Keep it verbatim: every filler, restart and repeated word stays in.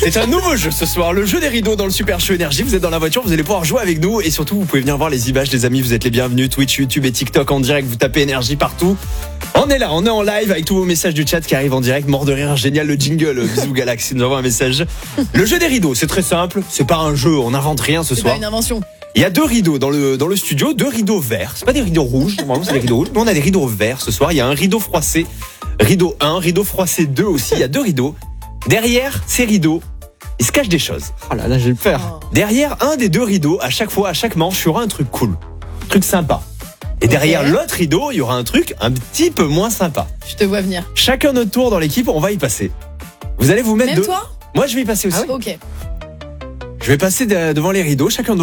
C'est un nouveau jeu ce soir, le jeu des rideaux dans le Super Show Énergie. Vous êtes dans la voiture, vous allez pouvoir jouer avec nous et surtout vous pouvez venir voir les images des amis. Vous êtes les bienvenus, Twitch, YouTube et TikTok en direct. Vous tapez Énergie partout. On est là, on est en live avec tous vos messages du chat qui arrivent en direct. Mort de rire, génial le jingle. Bisous Galaxy nous envoie un message. Le jeu des rideaux, c'est très simple. C'est pas un jeu, on n'invente rien ce C'est soir. pas une invention. Il y a deux rideaux dans le, dans le studio, deux rideaux verts. C'est pas des rideaux rouges, normalement c'est des rideaux rouges. Mais on a des rideaux verts ce soir. Il y a un rideau froissé, rideau un, rideau froissé deux aussi. Il y a deux rideaux. Derrière ces rideaux, il se cache des choses. Oh là là, j'ai peur. Oh. Derrière un des deux rideaux, à chaque fois, à chaque manche, il y aura un truc cool. Un truc sympa. Et derrière Ok. l'autre rideau, il y aura un truc un petit peu moins sympa. Je te vois venir. Chacun notre tour dans l'équipe, on va y passer. Vous allez vous mettre Même de... toi Moi, je vais y passer aussi. Ok. Je vais passer de- devant les rideaux, chacun de